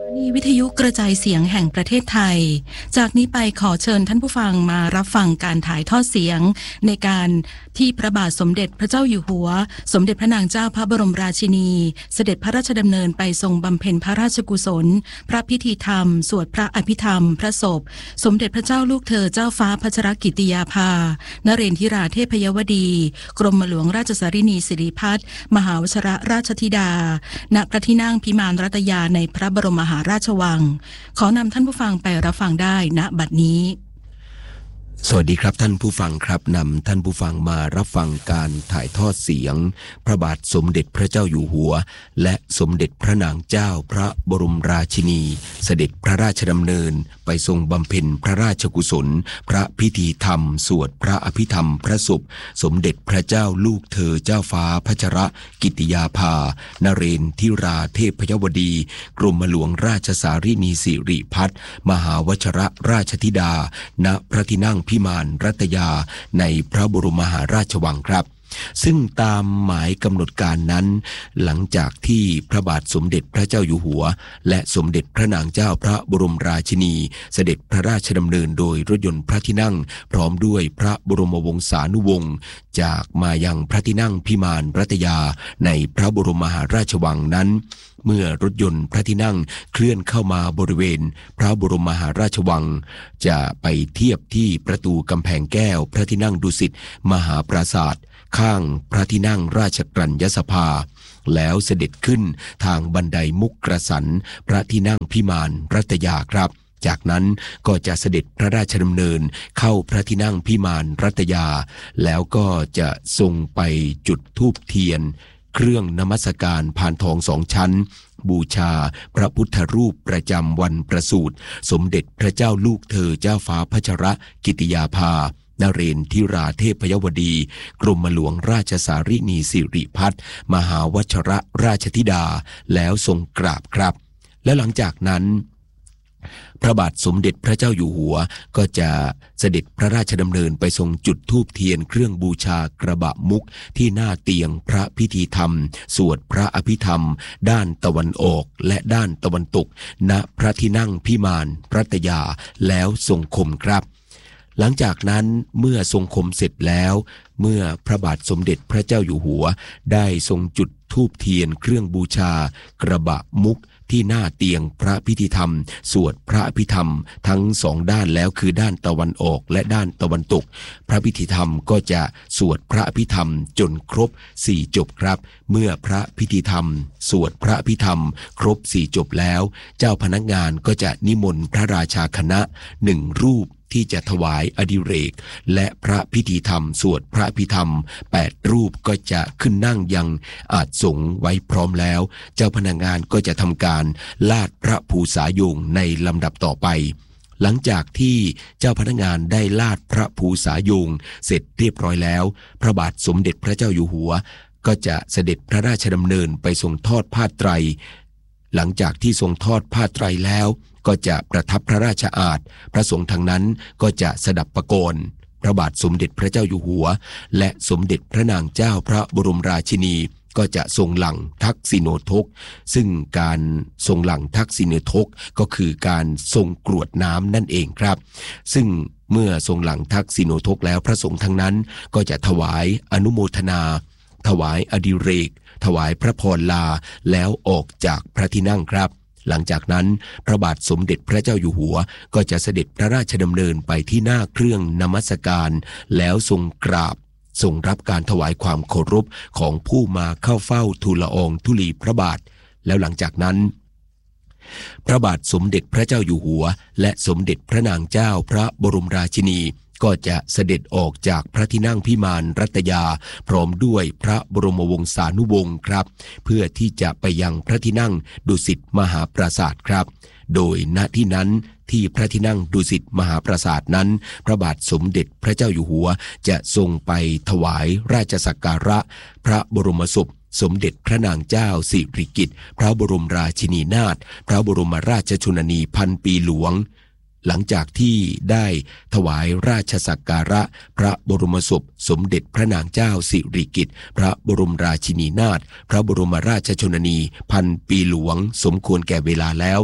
นีวิทยุกระจายเสียงแห่งประเทศไทยจากนี้ไปขอเชิญท่านผู้ฟังมารับฟังการถ่ายทอดเสียงในการที่พระบาทสมเด็จพระเจ้าอยู่หัวสมเด็จพระนางเจ้าพระบรมราชินีเสด็จพระราชดำเนินไปทรงบำเพ็ญพระราชกุศลพระพิธีธรรมสวดพระอภิธรรมพระศพสมเด็จพระเจ้าลูกเธอเจ้าฟ้าพัชรกิติยาภานเรนทิราเทพยวดีกรมหลวงราชสารินีสิริพัฒน์มหาวชรราชธิดาณพระที่นั่งพิมานรัตยาในพระบรมมหาราชวังขอนำท่านผู้ฟังไปรับฟังได้ณบัดนี้สวัสดีครับท่านผู้ฟังครับนำท่านผู้ฟังมารับฟังการถ่ายทอดเสียงพระบาทสมเด็จพระเจ้าอยู่หัวและสมเด็จพระนางเจ้าพระบรมราชินีเสด็จพระราชดำเนินไปทรงบำเพ็ญพระราชกุศลพระพิธีธรรมสวดพระอภิธรรมพระศพสมเด็จพระเจ้าลูกเธอเจ้าฟ้าพัชรกิติยาภานเรนทิราเทพยวดีกรมหลวงราชสารินีสิริพัฒน์มหาวชรราชธิดาณพระที่นั่งพิมานรัตยาในพระบรมมหาราชวังครับซึ่งตามหมายกำหนดการนั้นหลังจากที่พระบาทสมเด็จพระเจ้าอยู่หัวและสมเด็จพระนางเจ้าพระบรมราชินีเสด็จพระราชดำเนินโดยรถยนต์พระที่นั่งพร้อมด้วยพระบรมวงศานุวงศ์จากมายังพระที่นั่งพิมานรัตยาในพระบรมมหาราชวังนั้นเมื่อรถยนต์พระที่นั่งเคลื่อนเข้ามาบริเวณพระบรมมหาราชวังจะไปเทียบที่ประตูกำแพงแก้วพระที่นั่งดุสิตมหาปราสาทข้างพระที่นั่งราชกรัญญสภาแล้วเสด็จขึ้นทางบันไดมุกกระสันพระที่นั่งพิมานรัตยาครับจากนั้นก็จะเสด็จพระราชดำเนินเข้าพระที่นั่งพิมานรัตยาแล้วก็จะทรงไปจุดธูปเทียนเครื่องนมัสการพานทอง2 ชั้นบูชาพระพุทธรูปประจำวันประสูติสมเด็จพระเจ้าลูกเธอเจ้าฟ้าพัชรกิติยาภานเรนทิราเทพยวดีกรมหลวงราชสารินีสิริพัฒน์มหาวชรราชธิดาแล้วทรงกราบครับและหลังจากนั้นพระบาทสมเด็จพระเจ้าอยู่หัวก็จะเสด็จพระราชดำเนินไปทรงจุดธูปเทียนเครื่องบูชากระบะมุกที่หน้าเตียงพระพิธีธรรมสวดพระอภิธรรมด้านตะวันออกและด้านตะวันตกณพระที่นั่งพิมานรัตยาแล้วทรงคมครับหลังจากนั้นเมื่อทรงคมเสร็จแล้วเมื่อพระบาทสมเด็จพระเจ้าอยู่หัวได้ทรงจุดธูปเทียนเครื่องบูชากระบะมุกที่หน้าเตียงพระพิธีธรรมสวดพระอภิธรรมทั้ง2 ด้านแล้วคือด้านตะวันออกและด้านตะวันตกพระพิธีธรรมก็จะสวดพระอภิธรรมจนครบ4 จบครับเมื่อพระพิธีธรรมสวดพระอภิธรรมครบ4 จบแล้วเจ้าพนักงานก็จะนิมนต์พระราชาคณะ1 รูปที่จะถวายอดิเรกและพระพิธีธรรมสวดพระอภิธรรม8 รูปก็จะขึ้นนั่งยังอาสงไว้พร้อมแล้วเจ้าพนักงานก็จะทำการลาดพระภูษายงในลำดับต่อไปหลังจากที่เจ้าพนักงานได้ลาดพระภูษายงเสร็จเรียบร้อยแล้วพระบาทสมเด็จพระเจ้าอยู่หัวก็จะเสด็จพระราชดำเนินไปทรงทอดผ้าไตรหลังจากที่ทรงทอดผ้าไตรแล้วก็จะประทับพระราชอาสน์พระสงฆ์ทางนั้นก็จะสดับประโกนพระบาทสมเด็จพระเจ้าอยู่หัวและสมเด็จพระนางเจ้าพระบรมราชินีก็จะทรงหลั่งทักษิโณทกซึ่งการทรงหลั่งทักษิโณทกก็คือการทรงกรวดน้ำนั่นเองครับซึ่งเมื่อทรงหลั่งทักษิโณทกแล้วพระสงฆ์ทางนั้นก็จะถวายอนุโมทนาถวายอดิเรกถวายพระพรลาแล้วออกจากพระที่นั่งครับหลังจากนั้นพระบาทสมเด็จพระเจ้าอยู่หัวก็จะเสด็จพระราชดำเนินไปที่หน้าเครื่องนมัสการแล้วทรงกราบทรงรับการถวายความเคารพของผู้มาเข้าเฝ้าทูลละอองธุลีพระบาทแล้วหลังจากนั้นพระบาทสมเด็จพระเจ้าอยู่หัวและสมเด็จพระนางเจ้าพระบรมราชินีก็จะเสด็จออกจากพระที่นั่งพิมานรัตยาพร้อมด้วยพระบรมวงศานุวงศ์ครับเพื่อที่จะไปยังพระที่นั่งดุสิตมหาปราสาทครับโดยณที่นั้นที่พระที่นั่งดุสิตมหาปราสาทนั้นพระบาทสมเด็จพระเจ้าอยู่หัวจะทรงไปถวายราชสักการะพระบรมศพสมเด็จพระนางเจ้าสิริกิติ์พระบรมราชินีนาถพระบรมราชชนนีพันปีหลวงหลังจากที่ได้ถวายราชสักการะพระบรมศพสมเด็จพระนางเจ้าสิริกิติ์พระบรมราชินีนาถพระบรมราชชนนีพันปีหลวงสมควรแก่เวลาแล้ว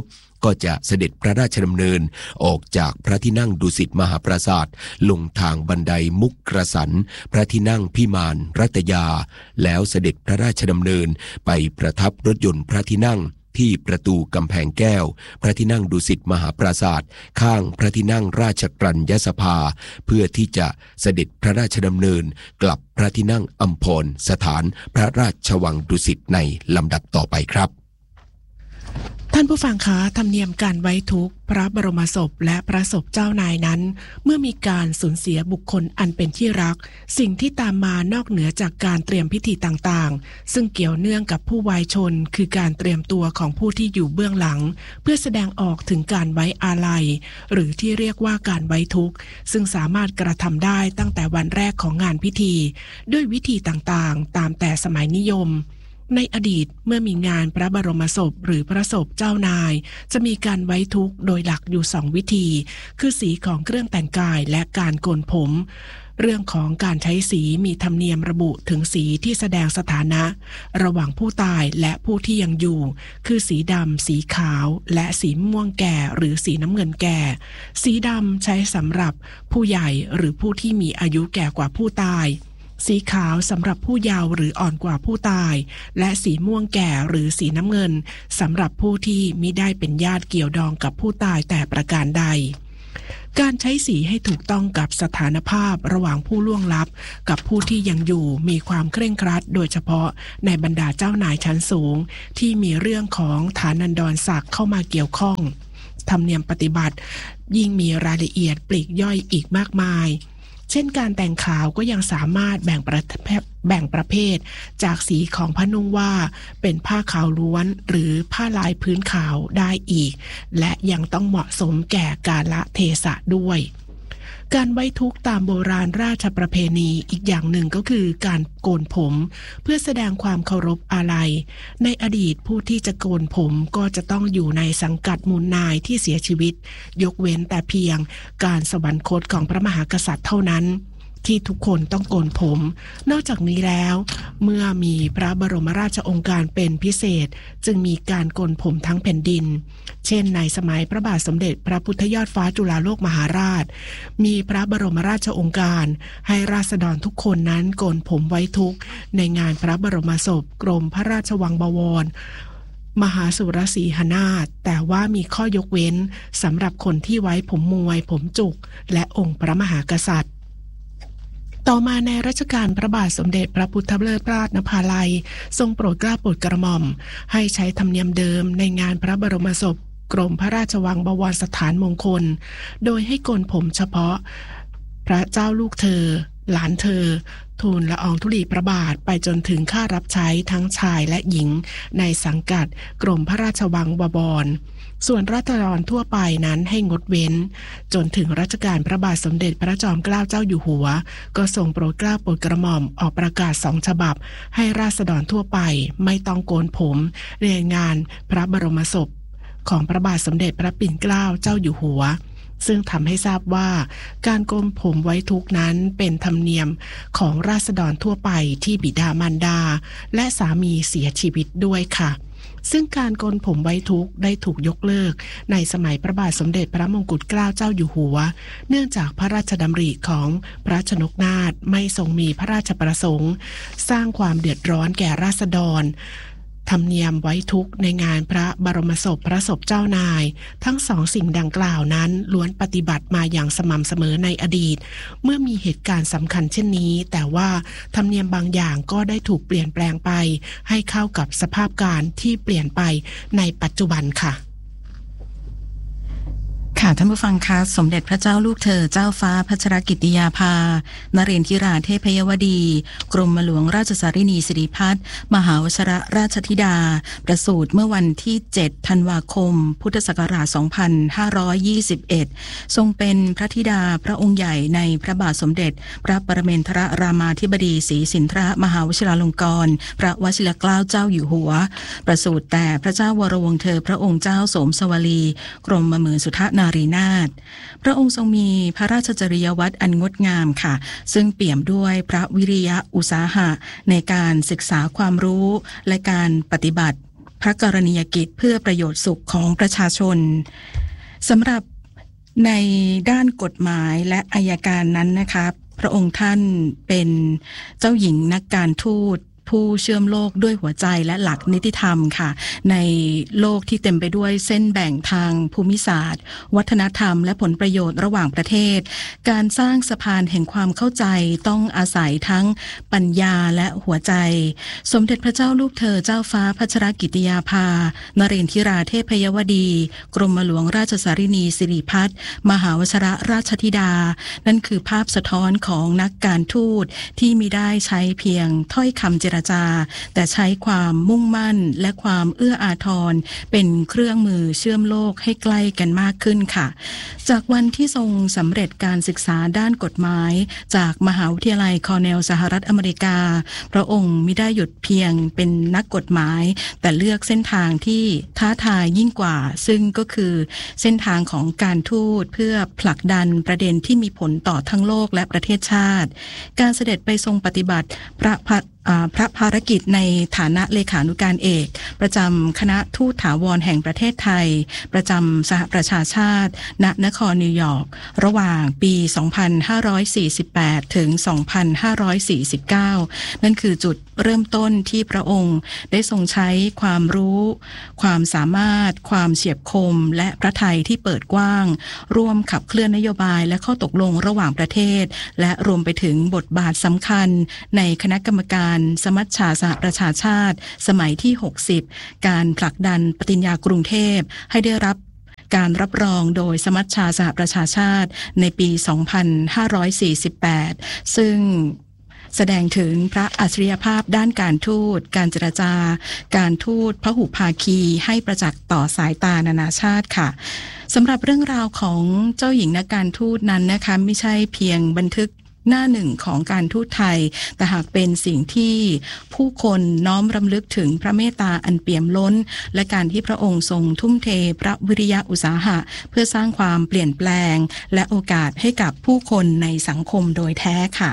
ก็จะเสด็จพระราชดำเนินออกจากพระที่นั่งดุสิตมหาปราสาทลงทางบันไดมุกกระสันพระที่นั่งพิมานรัตยาแล้วเสด็จพระราชดำเนินไปประทับรถยนต์พระที่นั่งที่ประตูกำแพงแก้วพระที่นั่งดุสิตมหาปราสาทข้างพระที่นั่งราชกรัญญสภาเพื่อที่จะเสด็จพระราชดำเนินกลับพระที่นั่งอัมพรสถานพระราชวังดุสิตในลำดับต่อไปครับท่านผู้ฟังคะธรรมเนียมการไว้ทุกข์พระบรมศพและพระศพเจ้านายนั้นเมื่อมีการสูญเสียบุคคลอันเป็นที่รักสิ่งที่ตามมานอกเหนือจากการเตรียมพิธีต่างๆซึ่งเกี่ยวเนื่องกับผู้วายชนคือการเตรียมตัวของผู้ที่อยู่เบื้องหลังเพื่อแสดงออกถึงการไว้อาลัยหรือที่เรียกว่าการไว้ทุกข์ซึ่งสามารถกระทำได้ตั้งแต่วันแรกของงานพิธีด้วยวิธีต่างๆตามแต่สมัยนิยมในอดีตเมื่อมีงานพระบรมศพหรือพระศพเจ้านายจะมีการไว้ทุกข์โดยหลักอยู่2 วิธีคือสีของเครื่องแต่งกายและการโกนผมเรื่องของการใช้สีมีธรรมเนียมระบุถึงสีที่แสดงสถานะระหว่างผู้ตายและผู้ที่ยังอยู่คือสีดำสีขาวและสีม่วงแก่หรือสีน้ำเงินแก่สีดำใช้สำหรับผู้ใหญ่หรือผู้ที่มีอายุแก่กว่าผู้ตายสีขาวสำหรับผู้เยาว์หรืออ่อนกว่าผู้ตายและสีม่วงแก่หรือสีน้ำเงินสำหรับผู้ที่มิได้เป็นญาติเกี่ยวดองกับผู้ตายแต่ประการใดการใช้สีให้ถูกต้องกับสถานภาพระหว่างผู้ล่วงลับกับผู้ที่ยังอยู่มีความเคร่งครัดโดยเฉพาะในบรรดาเจ้านายชั้นสูงที่มีเรื่องของฐานันดรศักดิ์เข้ามาเกี่ยวข้องธรรมเนียมปฏิบัติยิ่งมีรายละเอียดปลีกย่อยอีกมากมายเช่นการแต่งขาวก็ยังสามารถแบ่งประเภทจากสีของผ้านุ่งว่าเป็นผ้าขาวล้วนหรือผ้าลายพื้นขาวได้อีกและยังต้องเหมาะสมแก่กาลเทศะด้วยการไว้ทุกข์ตามโบราณราชประเพณีอีกอย่างหนึ่งก็คือการโกนผมเพื่อแสดงความเคารพอาลัยในอดีตผู้ที่จะโกนผมก็จะต้องอยู่ในสังกัดมูลนายที่เสียชีวิตยกเว้นแต่เพียงการสวรรคตของพระมหากษัตริย์เท่านั้นที่ทุกคนต้องโกนผมนอกจากนี้แล้วเมื่อมีพระบรมราชโองการเป็นพิเศษจึงมีการโกนผมทั้งแผ่นดินเช่นในสมัยพระบาทสมเด็จพระพุทธยอดฟ้าจุฬาโลกมหาราชมีพระบรมราชโองการให้ราษฎรทุกคนนั้นโกนผมไว้ทุกข์ในงานพระบรมศพกรมพระราชวังบวรมหาสุรสีหนาถแต่ว่ามีข้อยกเว้นสำหรับคนที่ไว้ผมมวยผมจุกและองค์พระมหากษัตริย์ต่อมาในรัชกาลพระบาทสมเด็จพระพุทธเลิศราชนภาลัยทรงโปรดเกล้าโปรดกระหม่อมให้ใช้ธรรมเนียมเดิมในงานพระบรมศพกรมพระราชวังบวรสถานมงคลโดยให้โกนผมเฉพาะพระเจ้าลูกเธอหลานเธอทูลละอองธุลีพระบาทไปจนถึงข้ารับใช้ทั้งชายและหญิงในสังกัดกรมพระราชวังบวรส่วนราษฎรทั่วไปนั้นให้งดเว้นจนถึงรัชกาลพระบาทสมเด็จพระจอมเกล้าเจ้าอยู่หัวก็ทรงโปรดเกล้าโปรดกระหม่อมออกประกาศ2 ฉบับให้ราษฎรทั่วไปไม่ต้องโกนผมในงานพระบรมศพของพระบาทสมเด็จพระปิ่นเกล้าเจ้าอยู่หัวซึ่งทำให้ทราบว่าการโกนผมไว้ทุกข์นั้นเป็นธรรมเนียมของราษฎรทั่วไปที่บิดามารดาและสามีเสียชีวิตด้วยค่ะซึ่งการโกนผมไว้ทุกข์ได้ถูกยกเลิกในสมัยพระบาทสมเด็จพระมงกุฎเกล้าเจ้าอยู่หัวเนื่องจากพระราชดำริของพระชนกนาถไม่ทรงมีพระราชประสงค์สร้างความเดือดร้อนแก่ราษฎรธรรมเนียมไว้ทุกข์ในงานพระบรมศพพระศพเจ้านายทั้ง2 สิ่งดังกล่าวนั้นล้วนปฏิบัติมาอย่างสม่ำเสมอในอดีตเมื่อมีเหตุการณ์สำคัญเช่นนี้แต่ว่าธรรมเนียมบางอย่างก็ได้ถูกเปลี่ยนแปลงไปให้เข้ากับสภาพการที่เปลี่ยนไปในปัจจุบันค่ะค่ะท่านผู้ฟังคะสมเด็จพระเจ้าลูกเธอเจ้าฟ้าพัชรกิติยาภานเรนทิราเทพยวดีกรมหลวงราชสารินีสิริพัฒน์มหาวชิรราชธิดาประสูติเมื่อวันที่7 ธันวาคมพุทธศักราช 2521 ทรงเป็นพระธิดาพระองค์ใหญ่ในพระบาทสมเด็จพระปรเมนทรรามาธิบดีศรีสินทรมหาวชิราลงกรณ์พระวชิรเกล้าเจ้าอยู่หัวประสูติแต่พระเจ้าวรวงศ์เธอพระองค์เจ้าโสมสวลีกรมหมื่นสุทนารีนาถพระองค์ทรงมีพระราชจริยวัตรอันงดงามค่ะซึ่งเปี่ยมด้วยพระวิริยะอุตสาหะในการศึกษาความรู้และการปฏิบัติพระกรณียกิจเพื่อประโยชน์สุขของประชาชนสำหรับในด้านกฎหมายและอัยการนั้นนะคะพระองค์ท่านเป็นเจ้าหญิงนักการทูตผู้เชื่อมโลกด้วยหัวใจและหลักนิติธรรมค่ะในโลกที่เต็มไปด้วยเส้นแบ่งทางภูมิศาสตร์วัฒนธรรมและผลประโยชน์ระหว่างประเทศการสร้างสะพานแห่งความเข้าใจต้องอาศัยทั้งปัญญาและหัวใจสมเด็จพระเจ้าลูกเธอเจ้าฟ้าพัชรกิติยาภานเรนทิราเทพยวดีกรมหลวงราชสารินีสิริพัฒน์มหาวชรราชธิดานั่นคือภาพสะท้อนของนักการทูตที่มิได้ใช้เพียงถ้อยคำเจรจาแต่ใช้ความมุ่งมั่นและความเอื้ออาทรเป็นเครื่องมือเชื่อมโลกให้ใกล้กันมากขึ้นค่ะจากวันที่ทรงสำเร็จการศึกษาด้านกฎหมายจากมหาวิทยาลัยคอร์เนลสหรัฐอเมริกาพระองค์มิได้หยุดเพียงเป็นนักกฎหมายแต่เลือกเส้นทางที่ท้าทายยิ่งกว่าซึ่งก็คือเส้นทางของการทูตเพื่อผลักดันประเด็นที่มีผลต่อทั้งโลกและประเทศชาติการเสด็จไปทรงปฏิบัติพระภารกิจในฐานะเลขานุการเอกประจำคณะทูตถาวรแห่งประเทศไทยประจำสหประชาชาติณนครนิวยอร์กระหว่างปี 2548 ถึง 2549 นั่นคือจุดเริ่มต้นที่พระองค์ได้ทรงใช้ความรู้ความสามารถความเฉียบคมและพระทัยที่เปิดกว้างร่วมขับเคลื่อนนโยบายและข้อตกลงระหว่างประเทศและรวมไปถึงบทบาทสำคัญในคณะกรรมการสมัชชาสหประชาชาติสมัยที่ 60 การผลักดันปฏิญญากรุงเทพให้ได้รับการรับรองโดยสมัชชาสหประชาชาติในปี 2548 ซึ่งแสดงถึงพระอัจฉริยภาพด้านการทูตการเจรจาการทูตพหุภาคีให้ประจักษ์ต่อสายตานานาชาติค่ะสำหรับเรื่องราวของเจ้าหญิงนักการทูตนั้นนะคะไม่ใช่เพียงบันทึกหน้าหนึ่งของการทูตไทยแต่หากเป็นสิ่งที่ผู้คนน้อมรำลึกถึงพระเมตตาอันเปี่ยมล้นและการที่พระองค์ทรงทุ่มเทพระวิริยะอุตสาหะเพื่อสร้างความเปลี่ยนแปลงและโอกาสให้กับผู้คนในสังคมโดยแท้ค่ะ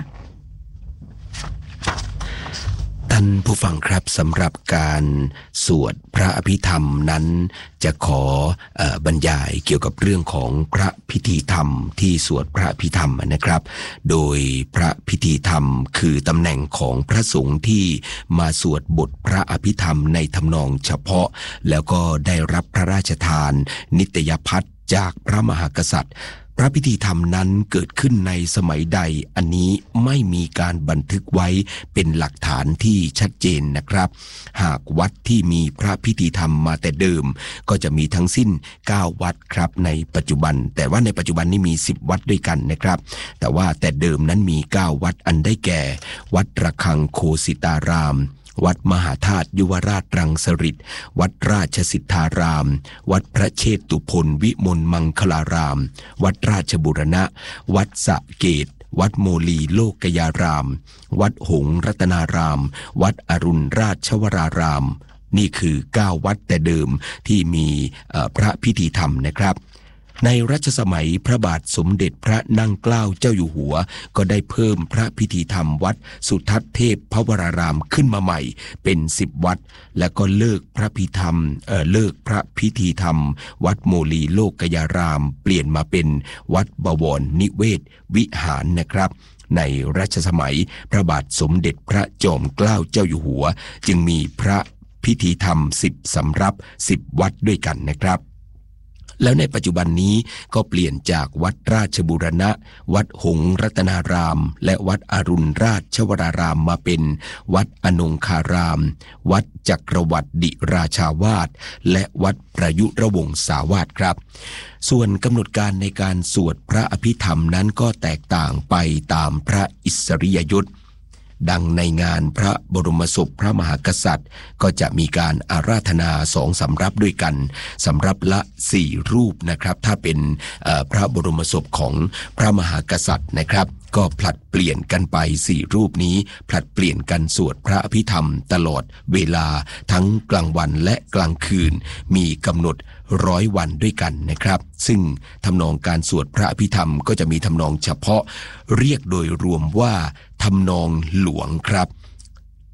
ท่านผู้ฟังครับสำหรับการสวดพระอภิธรรมนั้นจะขอบรรยายเกี่ยวกับเรื่องของพระพิธีธรรมที่สวดพระอภิธรรมนะครับโดยพระพิธีธรรมคือตำแหน่งของพระสงฆ์ที่มาสวดบทพระอภิธรรมในทำนองเฉพาะแล้วก็ได้รับพระราชทานนิตยพัฒน์จากพระมหากษัตริย์พระพิธีธรรมนั้นเกิดขึ้นในสมัยใดอันนี้ไม่มีการบันทึกไว้เป็นหลักฐานที่ชัดเจนนะครับหากวัดที่มีพระพิธีธรรมมาแต่เดิมก็จะมีทั้งสิ้น9วัดครับในปัจจุบันแต่ว่าในปัจจุบันนี้มี10วัดด้วยกันนะครับแต่ว่าแต่เดิมนั้นมี9วัดอันได้แก่วัดระฆังโคสิตารามวัดมหาธาตุยุวราชรังสฤษฎ์วัดราชสิทธารามวัดพระเชตุพนวิมลมังคลารามวัดราชบูรณะวัดสะเกษวัดโมลีโลกยารามวัดหงส์รัตนารามวัดอรุณราชวรารามนี่คือ9วัดแต่เดิมที่มีพระพิธีธรรมนะครับในรัชสมัยพระบาทสมเด็จพระนั่งเกล้าเจ้าอยู่หัวก็ได้เพิ่มพระพิธีธรรมวัดสุทัศน์เทพพวรารามขึ้นมาใหม่เป็น10วัดแล้วก็เลิกพระพิธีธรรมวัดโมลีโลกยารามเปลี่ยนมาเป็นวัดบวรนิเวศวิหารนะครับในรัชสมัยพระบาทสมเด็จพระจอมเกล้าเจ้าอยู่หัวจึงมีพระพิธีธรรม10สำรับ10วัดด้วยกันนะครับแล้วในปัจจุบันนี้ก็เปลี่ยนจากวัดราชบูรณะวัดหงส์รัตนารามและวัดอรุณราชวรารามมาเป็นวัดอนงคารามวัดจักรวรรดิราชาวาสและวัดประยุรวงศาวาสครับส่วนกำหนดการในการสวดพระอภิธรรมนั้นก็แตกต่างไปตามพระอิสริยยศดังในงานพระบรมศพพระมหากษัตริย์ก็จะมีการอาราธนา2สำรับด้วยกันสำรับละ4รูปนะครับถ้าเป็นพระบรมศพของพระมหากษัตริย์นะครับก็ผลัดเปลี่ยนกันไป4รูปนี้ผลัดเปลี่ยนกันสวดพระอภิธรรมตลอดเวลาทั้งกลางวันและกลางคืนมีกำหนด100 วันด้วยกันนะครับซึ่งทำนองการสวดพระอภิธรรมก็จะมีทำนองเฉพาะเรียกโดยรวมว่าทำนองหลวงครับ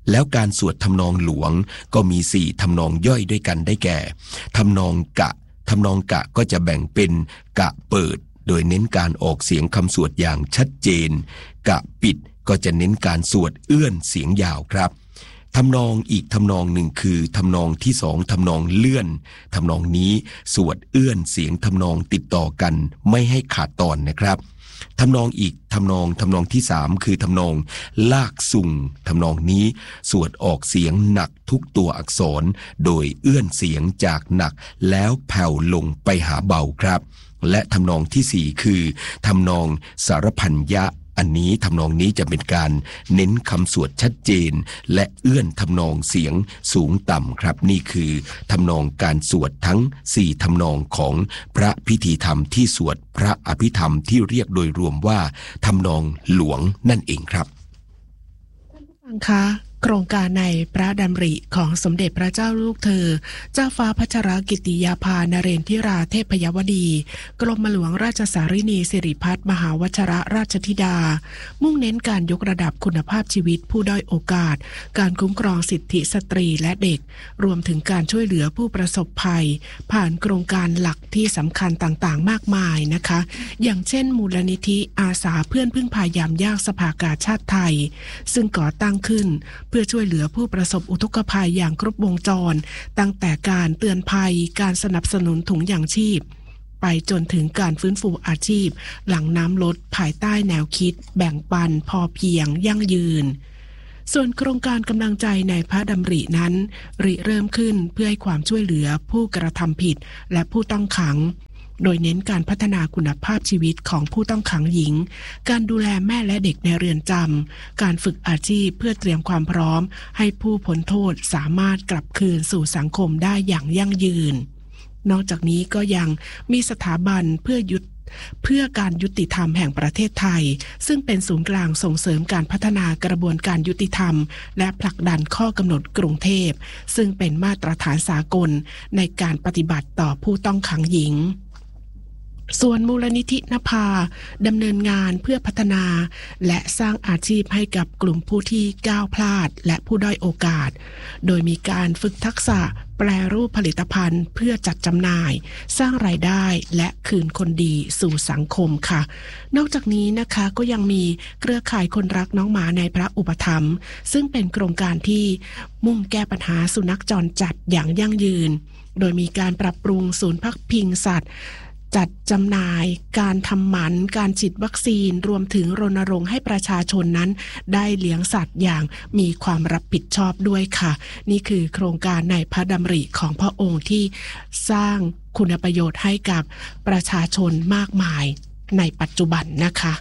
แล้วการสวดทำนองหลวงก็มี4ทำนองย่อยด้วยกันได้แก่ทำนองกะทำนองกะก็จะแบ่งเป็นกะเปิดโดยเน้นการออกเสียงคำสวดอย่างชัดเจนกะปิดก็จะเน้นการสวดเอื้อนเสียงยาวครับทำนองอีกทำนองหนึ่งคือทำนองที่2ทำนองเลื่อนทำนองนี้สวดเอื้อนเสียงทำนองติดต่อกันไม่ให้ขาดตอนนะครับทำนองอีกทำนองที่3คือทำนองลากสุ่งทำนองนี้สวดออกเสียงหนักทุกตัวอักษรโดยเอื้อนเสียงจากหนักแล้วแผ่วลงไปหาเบาครับและทำนองที่4คือทำนองสารพันยะอันนี้ทำนองนี้จะเป็นการเน้นคำสวดชัดเจนและเอื้อนทำนองเสียงสูงต่ำครับนี่คือทำนองการสวดทั้ง4ทำนองของพระพิธีธรรมที่สวดพระอภิธรรมที่เรียกโดยรวมว่าทำนองหลวงนั่นเองครับท่านผู้ฟังคะโครงการในพระดำริของสมเด็จพระเจ้าลูกเธอเจ้าฟ้าพัชรกิติยาภานเรนทิราเทพยวดีกรมหลวงราชสารินีสิริพัฒน์มหาวชรราชธิดามุ่งเน้นการยกระดับคุณภาพชีวิตผู้ด้อยโอกาสการคุ้มครองสิทธิสตรีและเด็กรวมถึงการช่วยเหลือผู้ประสบภัยผ่านโครงการหลักที่สำคัญต่างๆมากมายนะคะอย่างเช่นมูลนิธิอาสาเพื่อนพึ่งพายามยากสภากาชาติไทยซึ่งก่อตั้งขึ้นเพื่อช่วยเหลือผู้ประสบอุทกภัยอย่างครบวงจรตั้งแต่การเตือนภัยการสนับสนุนถุงยางชีพไปจนถึงการฟื้นฟูอาชีพหลังน้ำลดภายใต้แนวคิดแบ่งปันพอเพียงยั่งยืนส่วนโครงการกำลังใจในพระดำรินั้นริเริ่มขึ้นเพื่อให้ความช่วยเหลือผู้กระทำผิดและผู้ต้องขังโดยเน้นการพัฒนาคุณภาพชีวิตของผู้ต้องขังหญิงการดูแลแม่และเด็กในเรือนจำการฝึกอาชีพเพื่อเตรียมความพร้อมให้ผู้พ้นโทษสามารถกลับคืนสู่สังคมได้อย่างยั่งยืนนอกจากนี้ก็ยังมีสถาบันเพื่อการยุติธรรมแห่งประเทศไทยซึ่งเป็นศูนย์กลางส่งเสริมการพัฒนากระบวนการยุติธรรมและผลักดันข้อกำหนดกรุงเทพซึ่งเป็นมาตรฐานสากลในการปฏิบัติต่อผู้ต้องขังหญิงส่วนมูลนิธินภาดำเนินงานเพื่อพัฒนาและสร้างอาชีพให้กับกลุ่มผู้ที่ก้าวพลาดและผู้ด้อยโอกาสโดยมีการฝึกทักษะแปรรูปผลิตภัณฑ์เพื่อจัดจำหน่ายสร้างรายได้และคืนคนดีสู่สังคมค่ะนอกจากนี้นะคะก็ยังมีเครือข่ายคนรักน้องหมาในพระอุปถัมภ์ซึ่งเป็นโครงการที่มุ่งแก้ปัญหาสุนัขจรจัดอย่างยั่งยืนโดยมีการปรับปรุงศูนย์พักพิงสัตว์จัดจำหน่ายการทำหมันการฉีดวัคซีนรวมถึงรณรงค์ให้ประชาชนนั้นได้เลี้ยงสัตว์อย่างมีความรับผิดชอบด้วยค่ะนี่คือโครงการในพระดำริของพระองค์ที่สร้างคุณประโยชน์ให้กับประชาชนมากมายในปัจจุบันนะคะ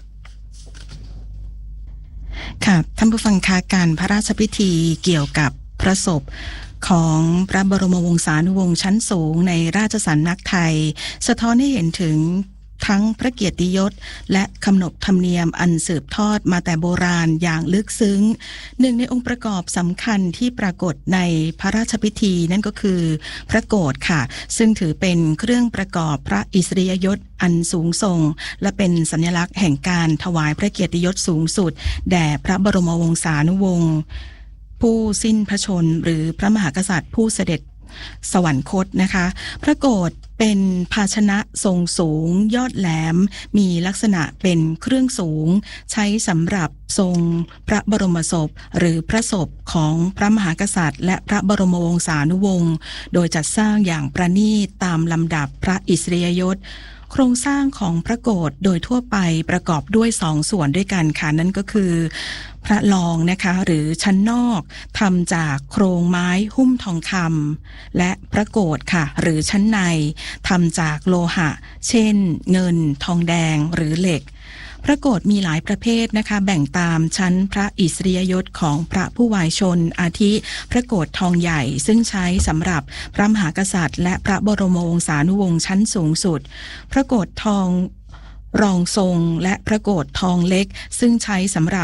ค่ะท่านผู้ฟังคะการพระราชพิธีเกี่ยวกับพระศพของพระบรมวงศานุวงศ์ชั้นสูงในราชสำนักไทยสะท้อนให้เห็นถึงทั้งพระเกียรติยศและขนบธรรมเนียมอันสืบทอดมาแต่โบราณอย่างลึกซึ้งหนึ่งในองค์ประกอบสำคัญที่ปรากฏในพระราชพิธีนั่นก็คือพระโกฐค่ะซึ่งถือเป็นเครื่องประกอบพระอิสริยยศอันสูงส่งและเป็นสัญลักษณ์แห่งการถวายพระเกียรติยศสูงสุดแด่พระบรมวงศานุวงศ์ผู้สิ้นพระชนหรือพระมหากษัตริย์ผู้เสด็จสวรรคตนะคะพระโกฐเป็นภาชนะทรงสูงยอดแหลมมีลักษณะเป็นเครื่องสูงใช้สำหรับทรงพระบรมศพหรือพระศพของพระมหากษัตริย์และพระบรมวงศานุวงศ์โดยจัดสร้างอย่างประณีตตามลำดับพระอิสริยยศโครงสร้างของพระโกฐโดยทั่วไปประกอบด้วย2 ส่วนด้วยกันค่ะนั่นก็คือพระรองนะคะหรือชั้นนอกทำจากโครงไม้หุ้มทองคำและพระโกฐค่ะหรือชั้นในทำจากโลหะเช่นเงินทองแดงหรือเหล็กพระโกฐมีหลายประเภทนะคะแบ่งตามชั้นพระอิสริยยศของพระผู้วายชนอาทิพระโกฐทองใหญ่ซึ่งใช้สำหรับพระมหากษัตริย์และพระบรมวงศานุวงศ์ชั้นสูงสุดพระโกฐทองรองทรงและพระโกฐทองเล็กซึ่งใช้สำหรับ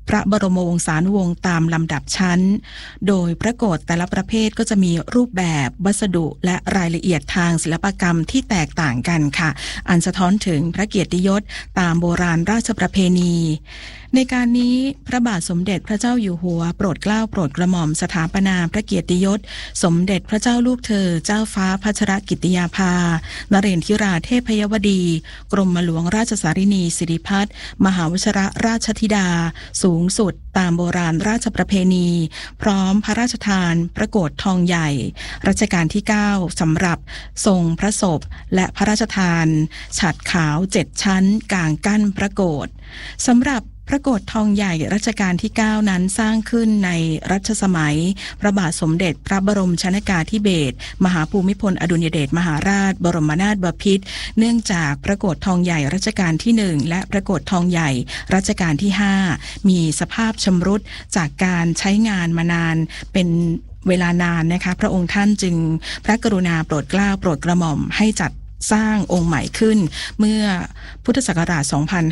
พระบรมวงศานุวงศ์ตามลำดับชั้นโดยพระโกฐแต่ละประเภทก็จะมีรูปแบบวัสดุและรายละเอียดทางศิลปกรรมที่แตกต่างกันค่ะอันสะท้อนถึงพระเกียรติยศตามโบราณราชประเพณีในการนี้พระบาทสมเด็จพระเจ้าอยู่หัวโปรดเกล้าโปรดกระหม่อมสถาปนาพระเกียรติยศสมเด็จพระเจ้าลูกเธอเจ้าฟ้าพัชรกิติยาภานเรนทิราเทพยวดีกรมหลวงราชสารินีสิริพัฒน์มหาวชิรราชธิดาสูงสุดตามโบราณราชประเพณีพร้อมพระราชทานพระโกฐทองใหญ่รัชกาลที่9สำหรับทรงพระศพและพระราชทานฉัตรขาว7ชั้นกางกั้นพระโกฐสำหรับพระโกฐทองใหญ่รัชกาลที่9นั้นสร้างขึ้นในรัชสมัยพระบาทสมเด็จพระบรมชนกาธิเบศรมหาภูมิพลอดุลยเดชมหาราชบรมนาถบพิตรเนื่องจากพระโกฐทองใหญ่รัชกาลที่1และพระโกฐทองใหญ่รัชกาลที่5มีสภาพชำรุดจากการใช้งานมานานเป็นเวลานานนะคะพระองค์ท่านจึงพระกรุณาโปรดเกล้าโปรดกระหม่อมให้จัดสร้างองค์ใหม่ขึ้นเมื่อพุทธศักราช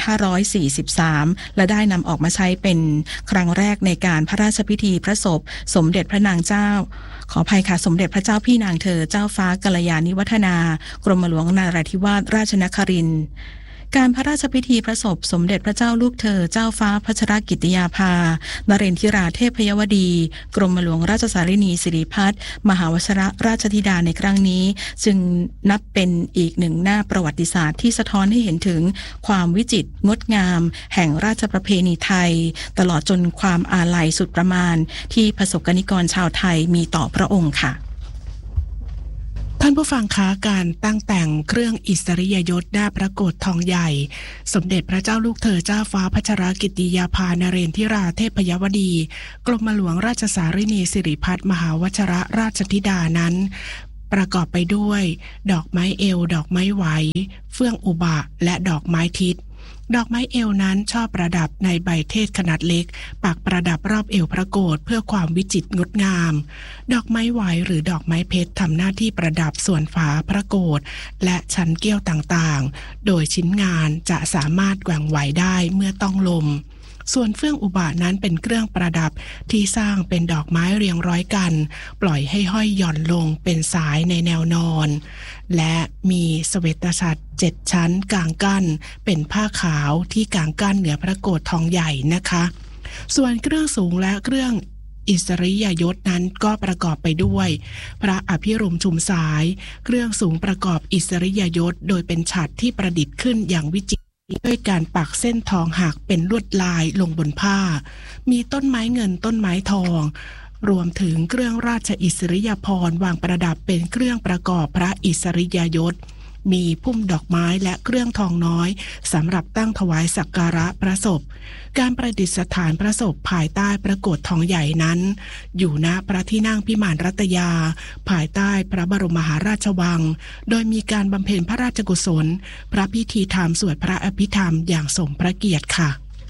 2543 และได้นำออกมาใช้เป็นครั้งแรกในการพระราชพิธีพระศพสมเด็จพระนางเจ้าขออภัยค่ะสมเด็จพระเจ้าพี่นางเธอเจ้าฟ้ากัลยาณิวัฒนากรมหลวงนราธิวาสราชนครินทร์การพระราชพิธีพระศพสมเด็จพระเจ้าลูกเธอเจ้าฟ้าพัชรกิติยาภานเรนทิราเทพยวดีกรมหลวงราชสารินีสิริพัฒน์มหาวชิรราชธิดาในครั้งนี้จึงนับเป็นอีกหนึ่งหน้าประวัติศาสตร์ที่สะท้อนให้เห็นถึงความวิจิตรงดงามแห่งราชประเพณีไทยตลอดจนความอาลัยสุดประมาณที่ประสบกนิกรชาวไทยมีต่อพระองค์ค่ะท่านผู้ฟังคะการตั้งแต่งเครื่องอิสริยยศหน้าพระโกฐทองใหญ่สมเด็จพระเจ้าลูกเธอเจ้าฟ้าพัชรกิติยาภานเรนทิราเทพยวดีกรมหลวงราชสารินีสิริพัฒน์มหาวชิรราชธิดานั้นประกอบไปด้วยดอกไม้เอวดอกไม้ไหวเฟื่องอุบะและดอกไม้ทิศดอกไม้เอวนั้นชอบประดับในใบเทศขนาดเล็กปักประดับรอบเอวพระโกฐเพื่อความวิจิตรงดงามดอกไม้ไหวหรือดอกไม้เพชรทำหน้าที่ประดับส่วนฝาพระโกฐและชั้นเกี้ยวต่างๆโดยชิ้นงานจะสามารถแกว่งไหวได้เมื่อต้องลมส่วนเฟื่องอุบะนั้นเป็นเครื่องประดับที่สร้างเป็นดอกไม้เรียงร้อยกันปล่อยให้ห้อยหย่อนลงเป็นสายในแนวนอนและมีเสวตฉัตร7ชั้นกางกั้นเป็นผ้าขาวที่กางกั้นเหนือพระโกฐทองใหญ่นะคะส่วนเครื่องสูงและเครื่องอิสริยยศนั้นก็ประกอบไปด้วยพระอภิรมย์ชุมสายเครื่องสูงประกอบอิสริยยศโดยเป็นฉัตรที่ประดิษฐ์ขึ้นอย่างวิจิตรด้วยการปักเส้นทองหักเป็นลวดลายลงบนผ้ามีต้นไม้เงินต้นไม้ทองรวมถึงเครื่องราชอิสริยาภรณ์วางประดับเป็นเครื่องประกอบพระอิสริยยศมีพุ่มดอกไม้และเครื่องทองน้อยสำหรับตั้งถวายสักการะพระศพการประดิษฐานพระศพภายใต้พระโกฐทองใหญ่นั้นอยู่ณพระที่นั่งพิมานรัตยาภายใต้พระบรมมหาราชวังโดยมีการบำเพ็ญพระราชกุศลพระพิธีธรรมสวดพระอภิธรรมอย่างสมพระเกียรติค่ะ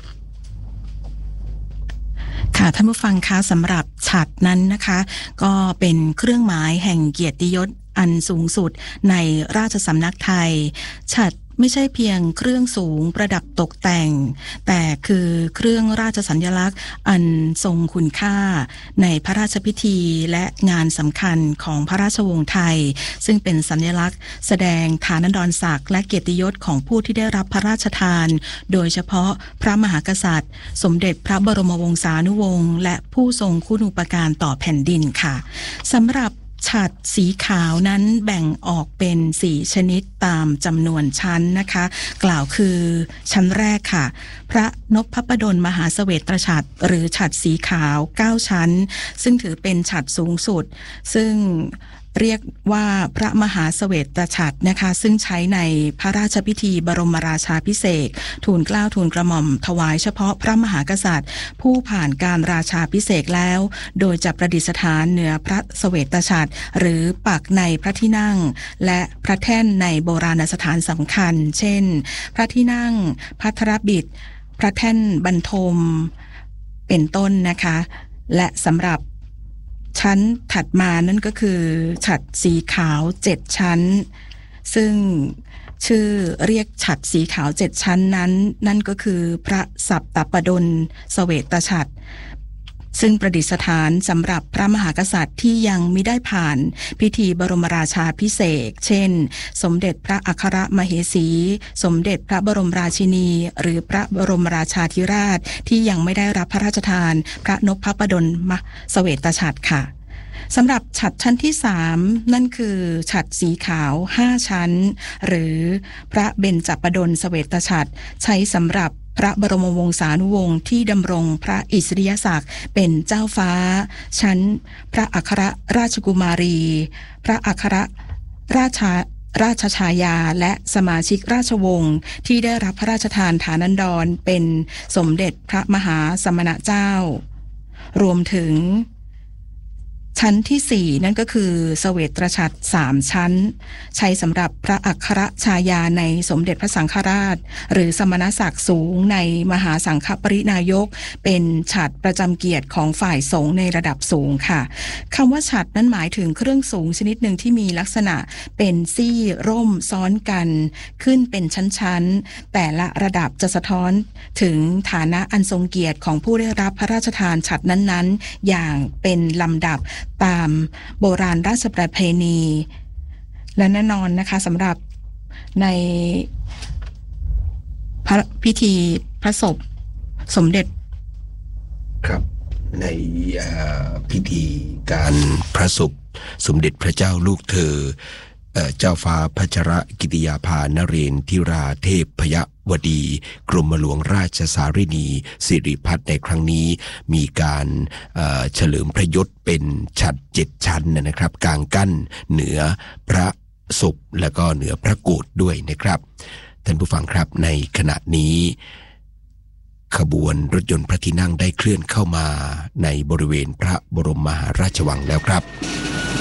ค่ะท่านผู้ฟังคะสำหรับฉัตรนั้นนะคะก็เป็นเครื่องหมายแห่งเกียรติยศอันสูงสุดในราชสำนักไทยฉัตรไม่ใช่เพียงเครื่องสูงประดับตกแต่งแต่คือเครื่องราชสัญลักษณ์อันทรงคุณค่าในพระราชพิธีและงานสำคัญของพระราชวงศ์ไทยซึ่งเป็นสัญลักษณ์แสดงฐานันดรศักดิ์และเกียรติยศของผู้ที่ได้รับพระราชทานโดยเฉพาะพระมหากษัตริย์สมเด็จพระบรมวงศานุวงศ์และผู้ทรงคุณูปการต่อแผ่นดินค่ะสำหรับฉัตรสีขาวนั้นแบ่งออกเป็น4ชนิดตามจำนวนชั้นนะคะกล่าวคือชั้นแรกค่ะพระนพพดลมหาเสวตฉัตรหรือฉัตรสีขาว9ชั้นซึ่งถือเป็นฉัตรสูงสุดซึ่งเรียกว่าพระมหาเสวตฉัตรนะคะซึ่งใช้ในพระราชพิธีบรมราชาภิเษกทูลเกล้าทูลกระหม่อมถวายเฉพาะพระมหากษัตริย์ผู้ผ่านการราชาภิเษกแล้วโดยจะประดิษฐานเหนือพระเสวตฉัตรหรือปักในพระที่นั่งและพระแท่นในโบราณสถานสำคัญเช่นพระที่นั่งภัทรบิดพระแท่นบรรทมเป็นต้นนะคะและสำหรับชั้นถัดมานั่นก็คือฉัตรสีขาว7ชั้นซึ่งชื่อเรียกฉัตรสีขาว7ชั้นนั้นนั่นก็คือพระสัปตปดลเสวตฉัตรซึ่งประดิษฐานสำหรับพระมหากษัตริย์ที่ยังมิได้ผ่านพิธีบรมราชาภิเษกเช่นสมเด็จพระอัครมเหสี สมเด็จพระบรมราชินีหรือพระบรมราชาธิราชที่ยังไม่ได้รับพระราชทานพระนพปดลเสวตฉัตรค่ะสำหรับฉัตรชั้นที่3นั่นคือฉัตรสีขาว5ชั้นหรือพระเบญจปดลเสวตฉัตรใช้สำหรับพระบรมวงศานุวงศ์ที่ดำรงพระอิสริยศักดิ์เป็นเจ้าฟ้าชั้นพระอัครราชกุมารีพระอัครราชชายาและสมาชิกราชวงศ์ที่ได้รับพระราชทานฐานันดรเป็นสมเด็จพระมหาสมณเจ้ารวมถึงชั้นที่4นั่นก็คือเสวตฉัตร3ชั้นใช้สำหรับพระอัครชายาในสมเด็จพระสังฆราชหรือสมณศักดิ์สูงในมหาสังฆปรินายกเป็นฉัตรประจำเกียรติของฝ่ายสงฆ์ในระดับสูงค่ะคำว่าฉัตรนั้นหมายถึงเครื่องสูงชนิดหนึ่งที่มีลักษณะเป็นซี่ร่มซ้อนกันขึ้นเป็นชั้นๆแต่ละระดับจะสะท้อนถึงฐานะอันทรงเกียรติของผู้ได้รับพระราชทานฉัตรนั้นๆอย่างเป็นลำดับตามโบราณราชประเพณีและแน่นอนนะคะสำหรับในพระพิธีพระศพสมเด็จครับในพิธีการพระศพสมเด็จพระเจ้าลูกเธอเจ้าฟ้าพัชรกิติยาภานเรนทิราเทพพยวดีกรมหลวงราชสารินีสิริพัฒน์ในครั้งนี้มีการเฉลิมพระยศเป็นฉัตร7ชั้นนะครับกลางกั้นเหนือพระศพและก็เหนือพระโกฐด้วยนะครับท่านผู้ฟังครับในขณะนี้ขบวนรถยนต์พระที่นั่งได้เคลื่อนเข้ามาในบริเวณพระบรมมหาราชวังแล้วครับ